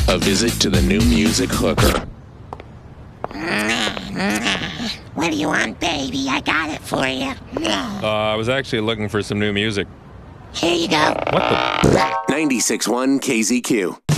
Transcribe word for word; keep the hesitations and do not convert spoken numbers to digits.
A visit to the new music hooker. What do you want, baby? I got it for you. Uh, I was actually looking for some new music. Here you go. What the? ninety-six point one K Z Q.